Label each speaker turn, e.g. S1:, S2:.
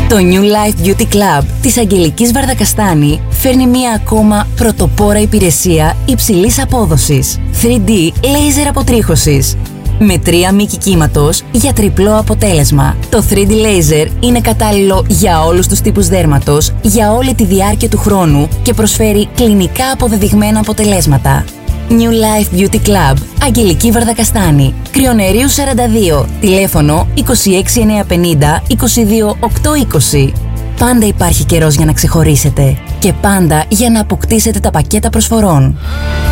S1: Το New Life Beauty Club της Αγγελικής Βαρδακαστάνη φέρνει μία ακόμα πρωτοπόρα υπηρεσία υψηλής απόδοσης 3D laser αποτρίχωσης. Με 3 μήκη κύματος για τριπλό αποτέλεσμα. Το 3D laser είναι κατάλληλο για όλους τους τύπους δέρματος, για όλη τη διάρκεια του χρόνου και προσφέρει κλινικά αποδεδειγμένα αποτελέσματα. New Life Beauty Club, Αγγελική Βαρδακαστάνη, Κρυονερίου 42, τηλέφωνο 26950 22820. Πάντα υπάρχει καιρός για να ξεχωρίσετε και πάντα για να αποκτήσετε τα πακέτα προσφορών.